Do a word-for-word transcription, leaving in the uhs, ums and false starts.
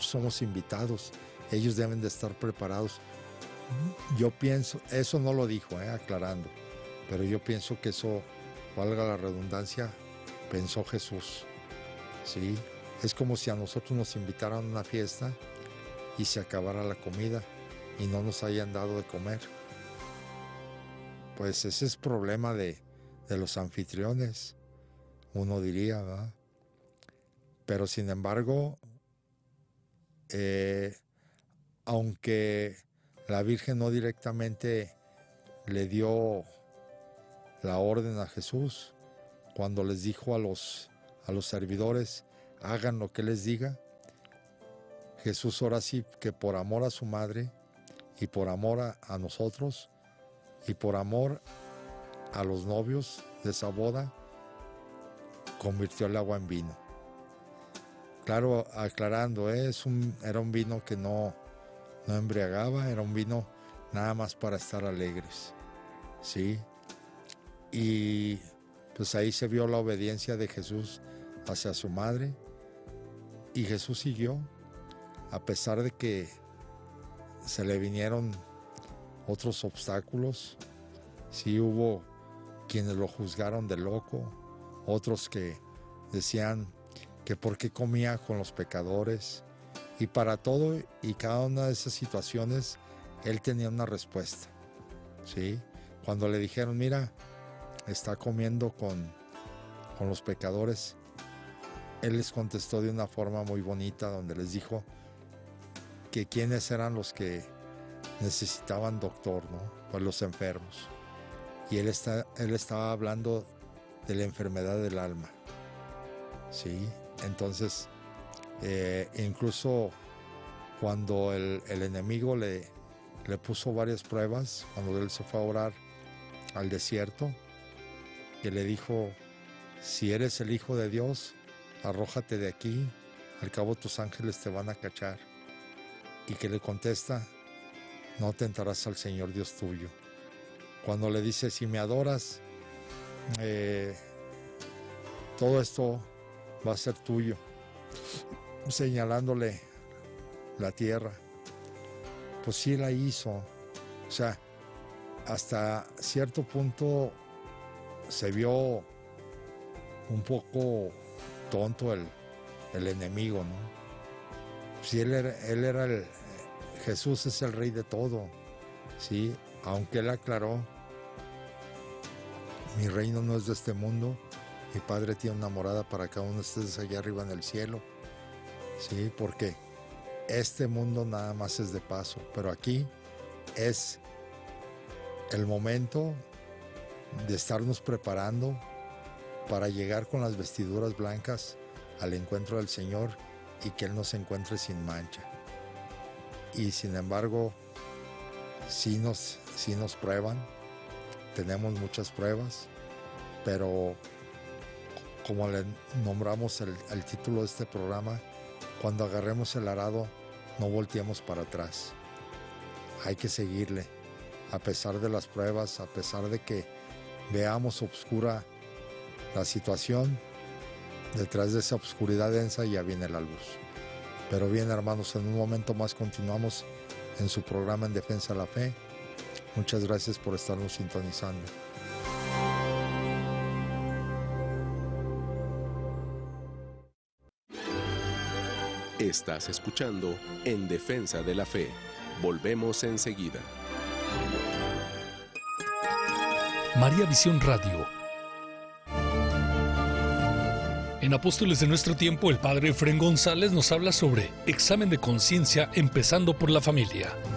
nosotros somos invitados, ellos deben de estar preparados. Yo pienso, eso no lo dijo, eh, aclarando, pero yo pienso que eso, valga la redundancia, pensó Jesús, ¿sí? Es como si a nosotros nos invitaran a una fiesta y se acabara la comida y no nos hayan dado de comer. Pues ese es problema de, de los anfitriones, uno diría, ¿verdad? Pero sin embargo, eh, aunque la Virgen no directamente le dio la orden a Jesús, cuando les dijo a los, a los servidores, hagan lo que les diga, Jesús ahora sí que por amor a su madre y por amor a, a nosotros y por amor a los novios de esa boda, convirtió el agua en vino. Claro, aclarando, ¿eh? es un, era un vino que no, no embriagaba, era un vino nada más para estar alegres, ¿sí? Y pues ahí se vio la obediencia de Jesús hacia su madre, y Jesús siguió, a pesar de que se le vinieron otros obstáculos. Sí hubo quienes lo juzgaron de loco, otros que decían que por qué comía con los pecadores, y para todo y cada una de esas situaciones él tenía una respuesta, ¿sí? Cuando le dijeron, mira, está comiendo con, con los pecadores, él les contestó de una forma muy bonita, donde les dijo que quiénes eran los que necesitaban doctor, ¿no? Pues los enfermos. Y él, está, él estaba hablando de la enfermedad del alma, ¿sí? Entonces, eh, incluso cuando el, el enemigo le, le puso varias pruebas, cuando él se fue a orar al desierto, que le dijo, si eres el Hijo de Dios, arrójate de aquí, al cabo tus ángeles te van a cachar. Y que le contesta, no tentarás al Señor Dios tuyo. Cuando le dice, si me adoras, eh, todo esto va a ser tuyo, señalándole la tierra. Pues sí la hizo. O sea, hasta cierto punto se vio un poco tonto el, el enemigo, ¿no? Si él era, él era el, Jesús es el rey de todo, ¿sí? Aunque él aclaró, mi reino no es de este mundo, mi Padre tiene una morada para cada uno de ustedes allá arriba en el cielo, ¿sí? Porque este mundo nada más es de paso, pero aquí es el momento de estarnos preparando para llegar con las vestiduras blancas al encuentro del Señor y que Él nos encuentre sin mancha. Y sin embargo, sí nos, sí nos prueban, tenemos muchas pruebas, pero como le nombramos el, el título de este programa, cuando agarremos el arado, no volteemos para atrás. Hay que seguirle, a pesar de las pruebas, a pesar de que veamos oscura la situación, detrás de esa oscuridad densa ya viene la luz. Pero bien, hermanos, en un momento más continuamos en su programa En Defensa de la Fe. Muchas gracias por estarnos sintonizando. Estás escuchando En Defensa de la Fe. Volvemos enseguida. María Visión Radio. En Apóstoles de Nuestro Tiempo, el padre Efrén González nos habla sobre examen de conciencia empezando por la familia.